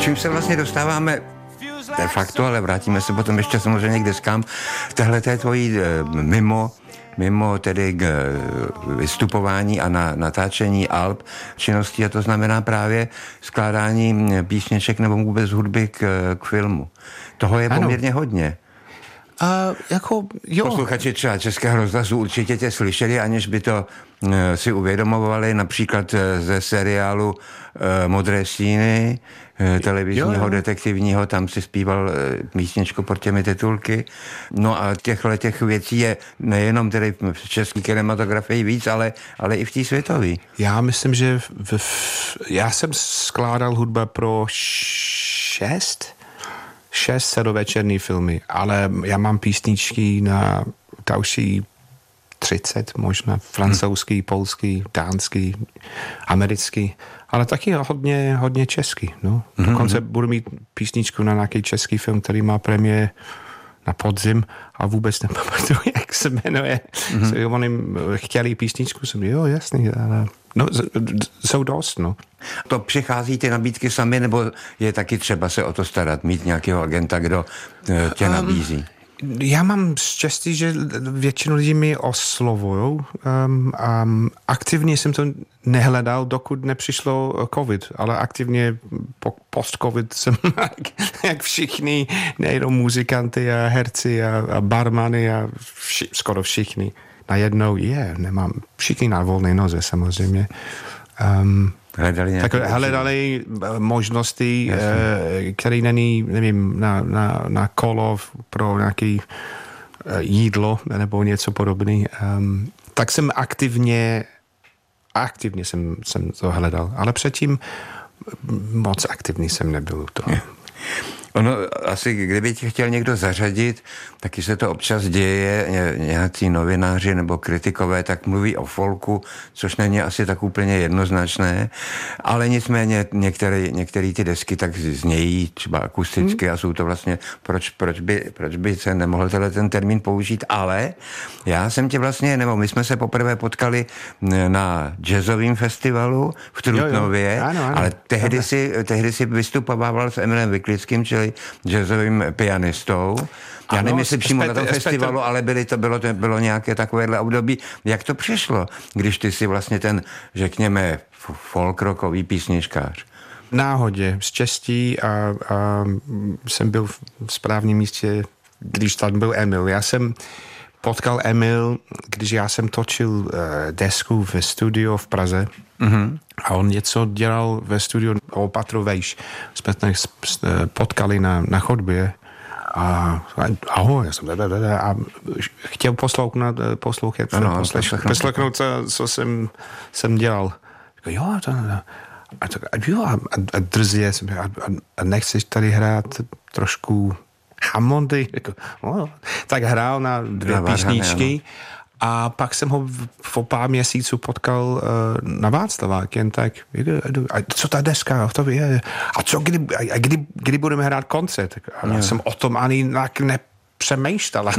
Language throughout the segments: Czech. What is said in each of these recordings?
čím se vlastně dostáváme de facto, ale vrátíme se potom ještě samozřejmě k deskám. Tahle je tvojí mimo tedy k vystupování a natáčení alb činností, a to znamená právě skládání písniček nebo vůbec hudby k filmu. Toho je poměrně hodně. Jo. Posluchači třeba Českého rozhlasu určitě tě slyšeli, aniž by to si uvědomovali, například ze seriálu Modré stíny, televizního, detektivního, tam si zpíval písničku pod těmi titulky. No a těch věcí je nejenom tedy v české kinematografii víc, ale i v té světové. Já myslím, že já jsem skládal hudba pro 6 celovečerní filmy, ale já mám písničky na další 30 možná, francouzský, polský, dánský, americký, ale taky hodně český. No. Dokonce budu mít písničku na nějaký český film, který má premiér na podzim a vůbec nepamatuju, jak se jmenuje. Oni chtěli písničku, jsem jo, jasný, ale no, jsou dost, no. To přichází ty nabídky sami, nebo je taky třeba se o to starat, mít nějakého agenta, kdo tě nabízí? Já mám štěstí, že většinu lidí mi oslovujou. Aktivně jsem to nehledal, dokud nepřišlo covid, ale aktivně post-covid jsem jak všichni, nejenom muzikanty a herci a barmany a skoro všichni. Najednou nemám všichni na volné noze samozřejmě. Hledali možnosti, které není, nevím, na kolo pro nějaké jídlo nebo něco podobné. Tak jsem aktivně jsem to hledal, ale předtím moc aktivní jsem nebyl. Ono asi, kdyby tě chtěl někdo zařadit, taky se to občas děje, nějací novináři nebo kritikové tak mluví o folku, což není asi tak úplně jednoznačné, ale nicméně některé ty desky tak znějí třeba akusticky a jsou to vlastně, proč by se nemohl ten termín použít, ale já jsem tě vlastně, nebo my jsme se poprvé potkali na jazzovém festivalu v Trutnově, ano. Ale tehdy si vystupoval s Emilem Vyklickým, čili jazzovým pianistou. Já nevím, jestli přímo na tom festivalu, ale bylo nějaké takovéhle období. Jak to přišlo, když ty si vlastně ten, řekněme, folk-rockový písničkář? Náhodě, štěstí a jsem byl v správném místě, když tam byl Emil. Já jsem potkal Emil, když já jsem točil desku ve studiu v Praze. A on něco dělal ve studiu o patro vejš. Jsme potkali na chodbě a ahoj, já jsem a chtěl poslouchnout, co jsem dělal. A drzie a nechceš tady hrát trošku Hammondy? Tak hrál na 2 písničky. A pak jsem ho po pár měsíců potkal na Václaváku, jen tak, a co ta deska, to je, a co, kdy budeme hrát koncert? A já jsem o tom ani nepřemýšlel.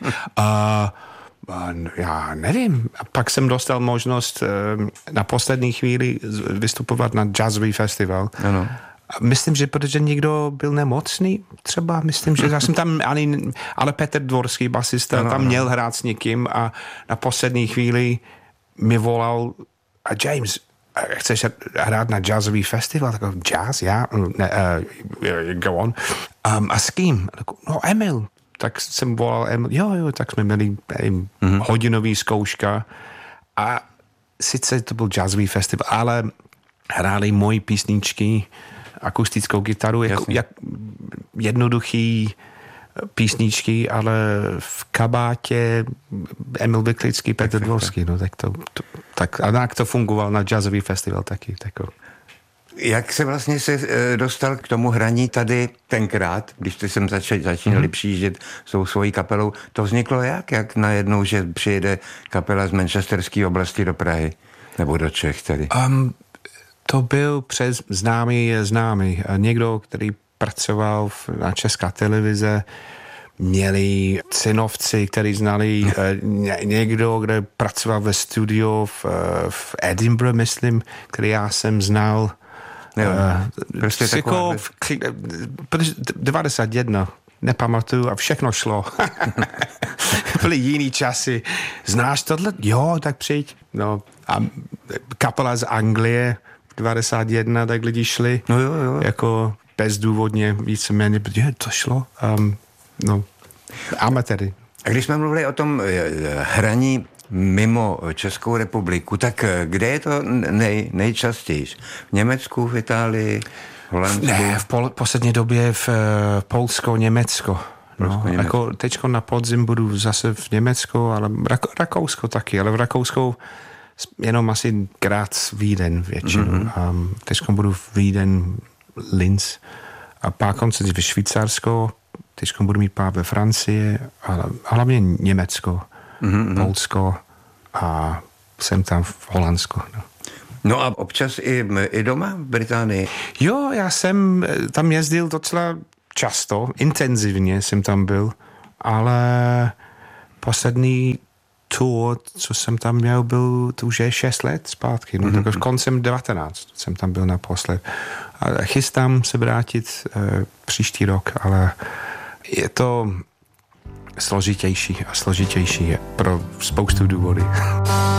Já nevím. A pak jsem dostal možnost na poslední chvíli vystupovat na jazzový festival. Ano. Myslím, že protože někdo byl nemocný, třeba, myslím, že já jsem tam ale Petr Dvorský, basista, tam měl hrát s někým a na poslední chvíli mi volal a James, chceš hrát na jazzový festival? Tak jazz, já? Go on. A s kým? No, Emil. Tak jsem volal Emil, jo, tak jsme měli hodinový zkouška a sice to byl jazzový festival, ale hráli moji písničky, akustickou gitaru, jak jednoduchý písničky, ale v kabátě Emil Vyklický, Petr Dvorský, no tak to fungoval na jazzový festival taky. Jak se vlastně dostal k tomu hraní tady tenkrát, když ty jsem začínali přijíždět s tou svojí kapelou, to vzniklo jak najednou, že přijede kapela z manchesterské oblasti do Prahy, nebo do Čech tady? To byl přes známý. Někdo, který pracoval na Česká televize, měli synovci, který znali někdo, kde pracoval ve studiu v Edinburgh, myslím, který já jsem znal Prostě jako, protože 91 nepamatuju a všechno šlo. Byly jiný časy. Znáš tohle? Jo, tak přijď. No, a kapela z Anglie 91, tak lidi šli. No jo. Jako bezdůvodně, víceméně, protože to šlo. No, amatéry. A když jsme mluvili o tom hraní mimo Českou republiku, tak kde je to nejčastěji? V Německu, v Itálii, v Holandsku? Ne, v poslední době v Polsko, Německo. No, jako teďko na podzim budu zase v Německu, ale Rakousko taky, ale v Rakousku jenom asi Graz, Víden většinou. Teďko budu v Víden, Linz a pár koncertů ve Švýcarsku, teďko budu mít pár ve Francii, ale hlavně Německo, Polsko a jsem tam v Holandsku. No a občas i doma v Británii? Jo, já jsem tam jezdil docela často, intenzivně jsem tam byl, ale poslední tour, co jsem tam měl, byl to už je 6 let zpátky, no, tak koncem 19 jsem tam byl naposled. A chystám se vrátit příští rok, ale je to složitější pro spoustu důvodů.